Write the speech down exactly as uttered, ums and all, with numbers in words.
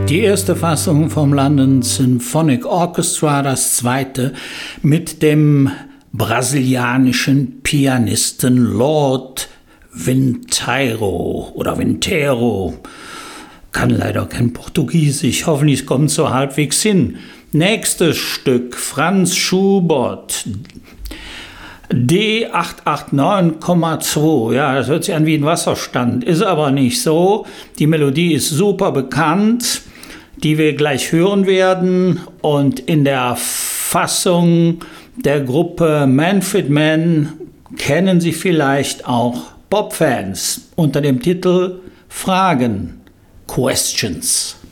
Die erste Fassung vom London Symphonic Orchestra, das zweite mit dem brasilianischen Pianisten Lord Vinteiro oder Vinteiro. Kann leider kein Portugiesisch, hoffentlich kommt es so halbwegs hin. Nächstes Stück, Franz Schubert, D acht acht neun Komma zwei, ja, das hört sich an wie ein Wasserstand, ist aber nicht so. Die Melodie ist super bekannt, die wir gleich hören werden, und in der Fassung der Gruppe Manfred Mann kennen Sie vielleicht auch Popfans unter dem Titel Fragen, Questions.